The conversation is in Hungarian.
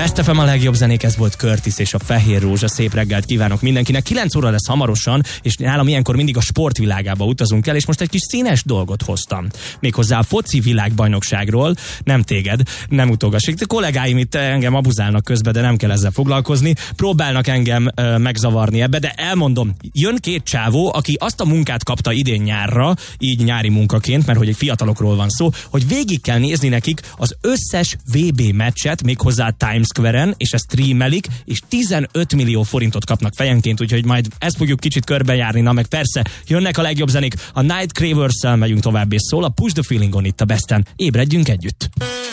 Best FM, a legjobb zenék, ez volt Curtis és a Fehér Rózsa. Szép reggelt kívánok mindenkinek. 9 óra lesz hamarosan, és nálam ilyenkor mindig a sportvilágába utazunk el, és most egy kis színes dolgot hoztam. Méghozzá a foci világbajnokságról, nem téged, nem utogass. A kollégáim itt engem abuzálnak közben, de nem kell ezzel foglalkozni. Próbálnak engem megzavarni ebbe, de elmondom, jön két csávó, aki azt a munkát kapta idén nyárra, így nyári munkaként, mert hogy egy fiatalokról van szó, hogy végig kell nézni nekik az összes VB meccset, méghozzá Times Square-en, és ezt streamelik, és 15 millió forintot kapnak fejenként, úgyhogy majd ezt fogjuk kicsit körbejárni, na meg persze jönnek a legjobb zenék, a Night Cravers-szel megyünk tovább, és szól a Push the Feeling on itt a Besten. Ébredjünk együtt!